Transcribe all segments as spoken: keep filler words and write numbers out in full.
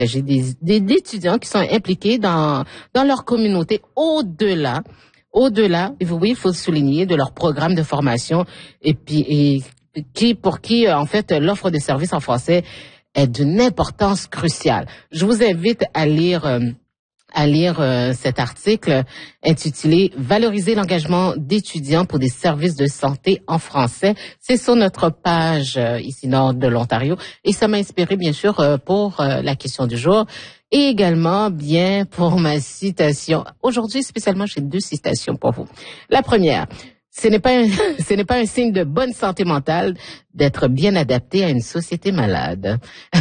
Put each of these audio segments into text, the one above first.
Il s'agit des, des, d'étudiants qui sont impliqués dans, dans leur communauté au-delà, au-delà, oui, il faut le souligner, de leur programme de formation et puis, et, qui, pour qui, en fait, l'offre de services en français est d'une importance cruciale. Je vous invite à lire, euh, à lire euh, cet article intitulé « Valoriser l'engagement d'étudiants pour des services de santé en français ». C'est sur notre page euh, ici nord de l'Ontario et ça m'a inspiré bien sûr euh, pour euh, la question du jour et également bien pour ma citation. Aujourd'hui spécialement j'ai deux citations pour vous. La première, ce n'est pas un, ce n'est pas un signe de bonne santé mentale d'être bien adapté à une société malade.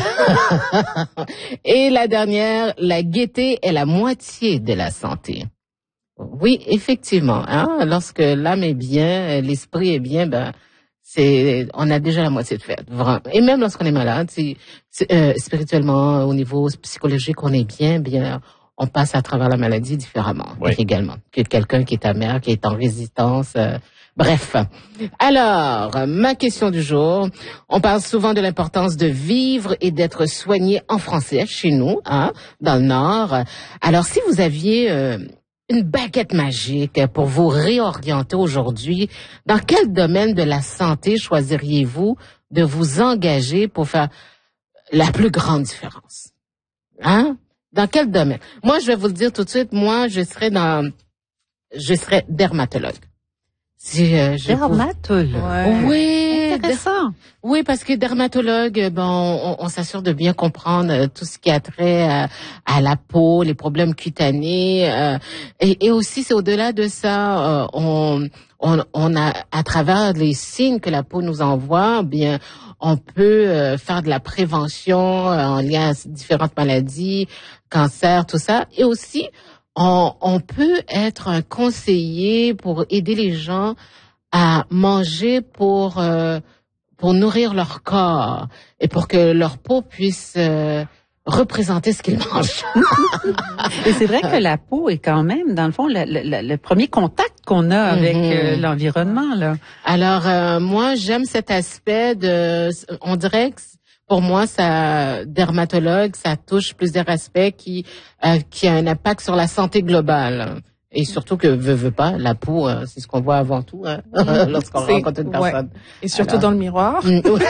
Et la dernière, la gaieté est la moitié de la santé. Oui, effectivement, hein, lorsque l'âme est bien, l'esprit est bien, ben c'est, on a déjà la moitié de fait. Vraiment. Et même lorsqu'on est malade, c'est, c'est, euh, spirituellement, au niveau psychologique, on est bien, bien. On passe à travers la maladie différemment, oui. Également, que quelqu'un qui est amer, qui est en résistance. Euh, bref. Alors, ma question du jour. On parle souvent de l'importance de vivre et d'être soigné en français chez nous, hein, dans le Nord. Alors, si vous aviez euh, une baguette magique pour vous réorienter aujourd'hui, dans quel domaine de la santé choisiriez-vous de vous engager pour faire la plus grande différence? Hein? Dans quel domaine? Moi, je vais vous le dire tout de suite, moi, je serais dans, je serais dermatologue. Si, euh, je dermatologue? Pour... Oui. Intéressant. Oui, parce que dermatologue, bon, on, on s'assure de bien comprendre tout ce qui a trait à, à la peau, les problèmes cutanés, euh, et, et aussi, c'est au-delà de ça, euh, on, on, on a, à travers les signes que la peau nous envoie, bien, on peut euh, faire de la prévention euh, en lien à différentes maladies, cancer, tout ça. Et aussi, on, on peut être un conseiller pour aider les gens à manger pour euh, pour nourrir leur corps et pour que leur peau puisse euh, représenter ce qu'ils mangent. Et c'est vrai que la peau est quand même, dans le fond, le, le, le premier contact qu'on a avec mm-hmm. euh, l'environnement, là. Alors, euh, moi, j'aime cet aspect de... On dirait que pour moi, ça, dermatologue, ça touche plusieurs aspects qui, euh, qui a un impact sur la santé globale. Et surtout que, veut, veut pas, la peau, euh, c'est ce qu'on voit avant tout, hein, lorsqu'on c'est, rencontre une personne. Ouais. Et surtout Alors, dans le miroir.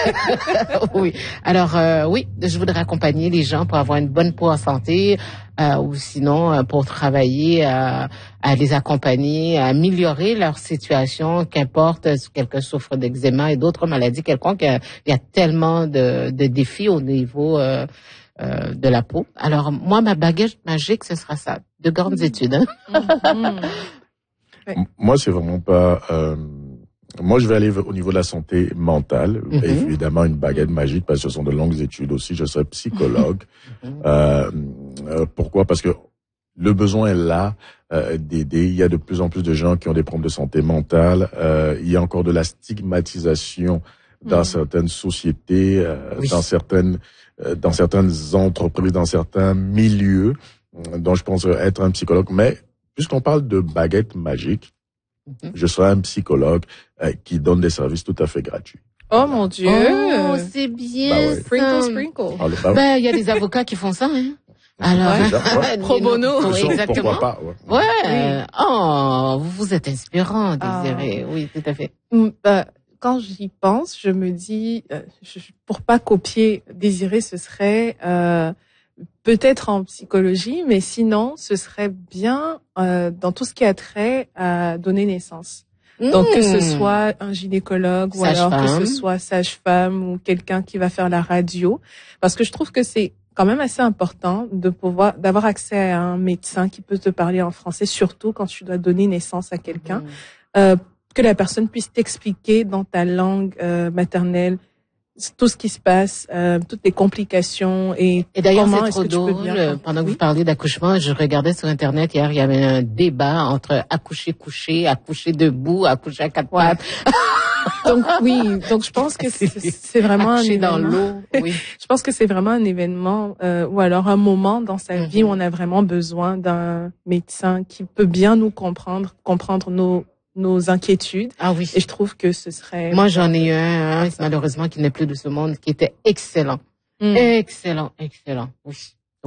Oui. Alors, euh, oui, je voudrais accompagner les gens pour avoir une bonne peau en santé, euh, ou sinon, euh, pour travailler à, à les accompagner, à améliorer leur situation, qu'importe si quelqu'un souffre d'eczéma et d'autres maladies quelconques. Il y a tellement de, de défis au niveau euh, euh, de la peau. Alors, moi, ma baguette magique, ce sera ça. De grandes études. Hein? Mm-hmm. Ouais. Moi, c'est vraiment pas... Euh, moi, je vais aller au niveau de la santé mentale. Mm-hmm. Évidemment, une baguette magique, parce que ce sont de longues études aussi. Je serai psychologue. Mm-hmm. euh, euh, pourquoi? Parce que le besoin est là euh, d'aider. Il y a de plus en plus de gens qui ont des problèmes de santé mentale. Euh, il y a encore de la stigmatisation dans mm-hmm. certaines sociétés, euh, oui. dans certaines, euh, dans certaines entreprises, dans certains milieux. Donc, je pense être un psychologue. Mais puisqu'on parle de baguette magique, mm-hmm. je serai un psychologue euh, qui donne des services tout à fait gratuits. Oh mon Dieu! Oh, c'est bien bah, ouais. Sprinkle, sprinkle. Ah, bah, ben, il y a des avocats qui font ça, hein. Alors, ouais. Déjà, ouais. Pro bono. Oui, exactement. Pourquoi pas, ouais. Ouais. Oui. Oh, vous êtes inspirant, Désiré. Ah. Oui, tout à fait. Mm, bah, quand j'y pense, je me dis, euh, je, pour pas copier Désiré, ce serait... Euh, peut-être en psychologie, mais sinon, ce serait bien euh, dans tout ce qui a trait à donner naissance. Mmh. Donc, que ce soit un gynécologue ou alors que ce soit sage-femme ou quelqu'un qui va faire la radio. Parce que je trouve que c'est quand même assez important de pouvoir, d'avoir accès à un médecin qui peut te parler en français, surtout quand tu dois donner naissance à quelqu'un, mmh. euh, que la personne puisse t'expliquer dans ta langue euh, maternelle tout ce qui se passe, euh, toutes les complications et, et d'ailleurs c'est trop drôle. Pendant que oui? vous parliez d'accouchement, je regardais sur Internet hier, il y avait un débat entre accoucher couché, accoucher debout, accoucher à quatre pattes. Ouais. Donc oui, donc je pense que c'est, c'est vraiment accoucher un événement. dans l'eau. Oui. Je pense que c'est vraiment un événement euh, ou alors un moment dans sa mm-hmm. vie où on a vraiment besoin d'un médecin qui peut bien nous comprendre, comprendre nos nos inquiétudes. Ah oui. Et je trouve que ce serait... Moi, j'en ai eu un, hein, malheureusement, qui n'est plus de ce monde, qui était excellent. Mm. Excellent, excellent. Oui.